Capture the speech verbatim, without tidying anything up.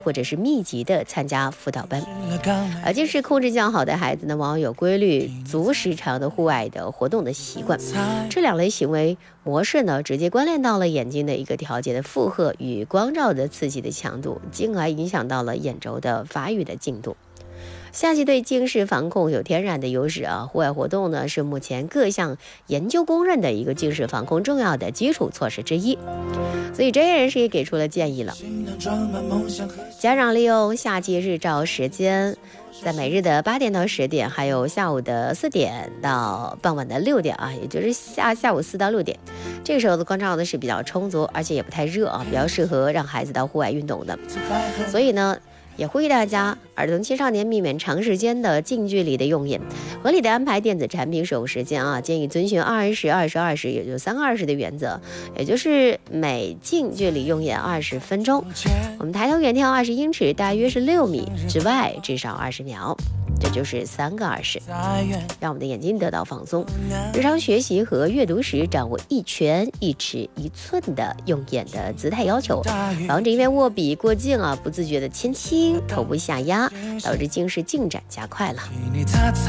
或者是密集的参加辅导班。而近视控制较好的孩子呢，往往有规律、足时长的户外的活动的习惯。这两类行为模式呢，直接关联到了眼睛的一个调节的负荷与光照的刺激的强度，进而影响到了眼轴的发育的进度。夏季对近视防控有天然的优势啊，户外活动呢是目前各项研究公认的一个近视防控重要的基础措施之一。所以专业人士也给出了建议了，家长利用夏季日照时间，在每日的八点到十点，还有下午的四点到傍晚的六点啊，也就是下下午四到六点，这个时候的光照呢是比较充足，而且也不太热啊，比较适合让孩子到户外运动的。所以呢，也呼吁大家，儿童青少年避免长时间的近距离的用眼，合理的安排电子产品使用时间啊，建议遵循二十二十二十，也就是三个二十的原则，也就是每近距离用眼二十分钟，我们抬头远眺二十英尺，大约是六米之外至少二十秒。这就是三个二十，让我们的眼睛得到放松。日常学习和阅读时，掌握一拳一尺一寸的用眼的姿态要求，防止因为握笔过近啊，不自觉的轻轻头部下压，导致近视进展加快了。